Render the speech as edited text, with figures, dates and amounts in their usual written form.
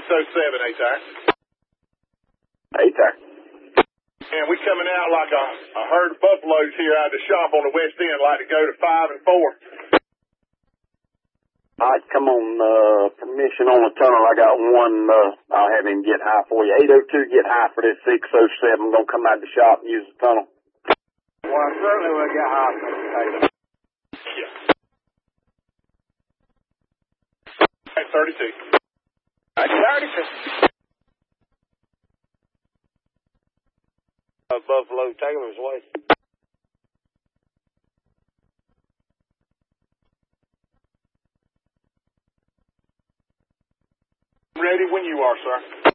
A-Tire. A-Tire. And we coming out like a herd of buffaloes here out of the shop on the west end, like to go to 5 and 4. All right, come on, permission on the tunnel. I got one, I'll have him get high for you. 802, get high for this 607. I'm going to come out the shop and use the tunnel. Well, I certainly will get high for this. Yeah. 32. 32. Buffalo Taylor's way. Ready when you are, sir.